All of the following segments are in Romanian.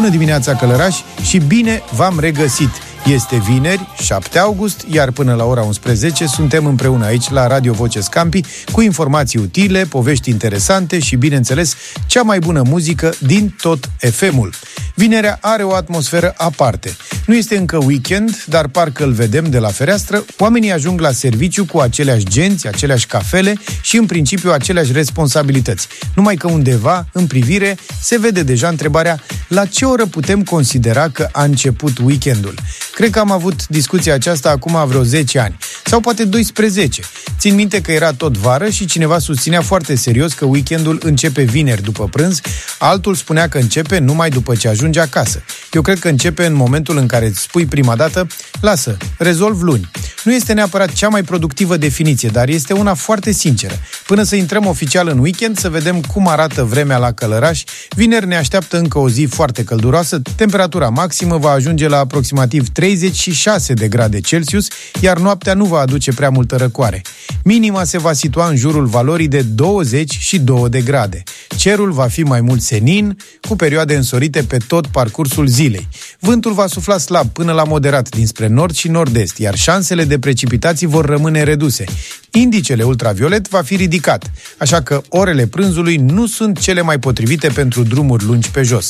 Bună dimineața, călărași, și bine v-am regăsit! Este vineri, 7 august, iar până la ora 11 suntem împreună aici la Radio Voce Scampi cu informații utile, povești interesante și, bineînțeles, cea mai bună muzică din tot FM-ul. Vinerea are o atmosferă aparte. Nu este încă weekend, dar parcă îl vedem de la fereastră. Oamenii ajung la serviciu cu aceleași genți, aceleași cafele și, în principiu, aceleași responsabilități. Numai că undeva, în privire, se vede deja întrebarea: la ce oră putem considera că a început weekendul? Cred că am avut discuția aceasta acum vreo 10 ani, sau poate 12. Țin minte că era tot vară și cineva susținea foarte serios că weekendul începe vineri după prânz, altul spunea că începe numai după ce ajunge acasă. Eu cred că începe în momentul în care îți spui prima dată: lasă, rezolv luni. Nu este neapărat cea mai productivă definiție, dar este una foarte sinceră. Până să intrăm oficial în weekend, să vedem cum arată vremea la călărași. Vineri ne așteaptă încă o zi foarte călduroasă, temperatura maximă va ajunge la aproximativ 36 de grade Celsius, iar noaptea nu va aduce prea multă răcoare. Minima se va situa în jurul valorii de 22 de grade. Cerul va fi mai mult senin, cu perioade însorite pe tot parcursul zilei. Vântul va sufla slab până la moderat dinspre nord și nord-est, iar șansele de precipitații vor rămâne reduse. Indicele ultraviolet va fi ridicat, așa că orele prânzului nu sunt cele mai potrivite pentru drumuri lungi pe jos.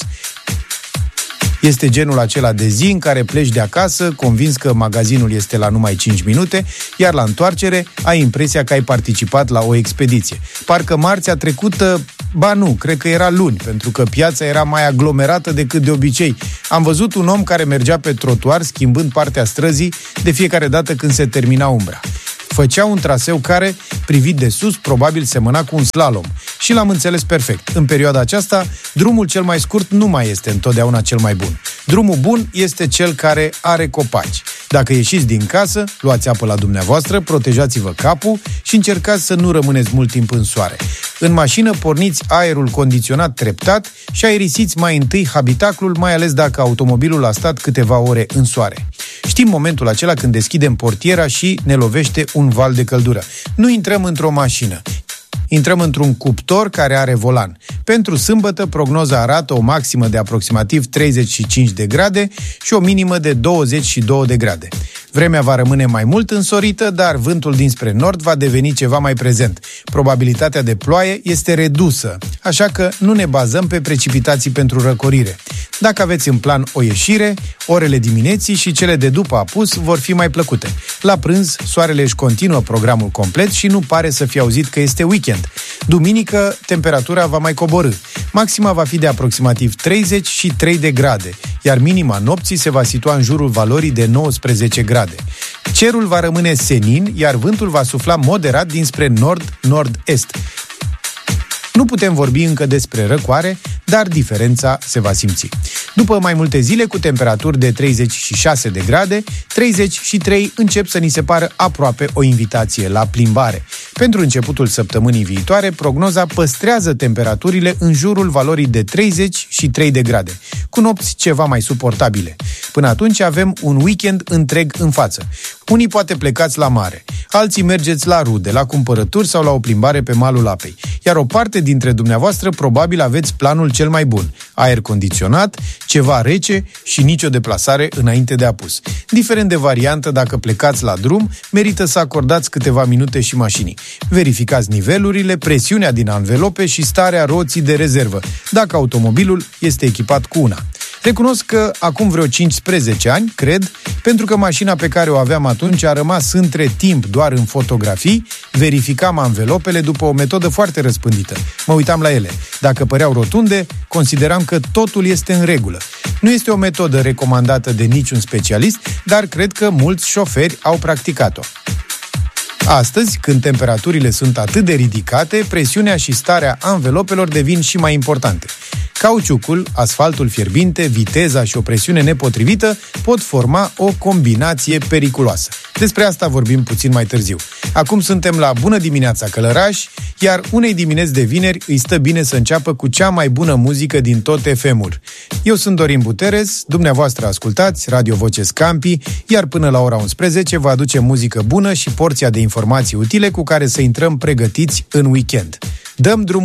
Este genul acela de zi în care pleci de acasă, convins că magazinul este la numai 5 minute, iar la întoarcere ai impresia că ai participat la o expediție. Parcă marțea trecută, ba nu, cred că era luni, pentru că piața era mai aglomerată decât de obicei. Am văzut un om care mergea pe trotuar schimbând partea străzii de fiecare dată când se termina umbra. Făcea un traseu care, privit de sus, probabil semăna cu un slalom. Și l-am înțeles perfect. În perioada aceasta, drumul cel mai scurt nu mai este întotdeauna cel mai bun. Drumul bun este cel care are copaci. Dacă ieșiți din casă, luați apă la dumneavoastră, protejați-vă capul și încercați să nu rămâneți mult timp în soare. În mașină porniți aerul condiționat treptat și aerisiți mai întâi habitaclul, mai ales dacă automobilul a stat câteva ore în soare. Știm momentul acela când deschidem portiera și ne lovește un val de căldură. Nu intrăm într-o mașină. Intrăm într-un cuptor care are volan. Pentru sâmbătă, prognoza arată o maximă de aproximativ 35 de grade și o minimă de 22 de grade. Vremea va rămâne mai mult însorită, dar vântul dinspre nord va deveni ceva mai prezent. Probabilitatea de ploaie este redusă, așa că nu ne bazăm pe precipitații pentru răcorire. Dacă aveți în plan o ieșire, orele dimineții și cele de după apus vor fi mai plăcute. La prânz, soarele își continuă programul complet și nu pare să fie auzit că este weekend. Duminică, temperatura va mai coborî. Maxima va fi de aproximativ 33 de grade, iar minima nopții se va situa în jurul valorii de 19 grade. Cerul va rămâne senin, iar vântul va sufla moderat dinspre nord-nord-est. Nu putem vorbi încă despre răcoare, dar diferența se va simți. După mai multe zile cu temperaturi de 36 de grade, 33 încep să ni se pară aproape o invitație la plimbare. Pentru începutul săptămânii viitoare, prognoza păstrează temperaturile în jurul valorii de 33 de grade, cu nopți ceva mai suportabile. Până atunci avem un weekend întreg în față. Unii poate plecați la mare, alții mergeți la rude, la cumpărături sau la o plimbare pe malul apei, iar o parte dintre dumneavoastră probabil aveți planul cel mai bun: aer condiționat, ceva rece și nicio deplasare înainte de apus. Indiferent de variantă, dacă plecați la drum, merită să acordați câteva minute și mașinii. Verificați nivelurile, presiunea din anvelope și starea roții de rezervă, dacă automobilul este echipat cu una. Recunosc că acum vreo 15 ani, cred, pentru că mașina pe care o aveam atunci a rămas între timp doar în fotografii, verificam anvelopele după o metodă foarte răspândită. Mă uitam la ele. Dacă păreau rotunde, consideram că totul este în regulă. Nu este o metodă recomandată de niciun specialist, dar cred că mulți șoferi au practicat-o. Astăzi, când temperaturile sunt atât de ridicate, presiunea și starea anvelopelor devin și mai importante. Cauciucul, asfaltul fierbinte, viteza și o presiune nepotrivită pot forma o combinație periculoasă. Despre asta vorbim puțin mai târziu. Acum suntem la Bună dimineața, călărași, iar unei dimineți de vineri îi stă bine să înceapă cu cea mai bună muzică din tot FM-ul. Eu sunt Dorin Buteres, dumneavoastră ascultați Radio Voce Scampi, iar până la ora 11 vă aduce muzică bună și porția de informații utile cu care să intrăm pregătiți în weekend. Dăm drumul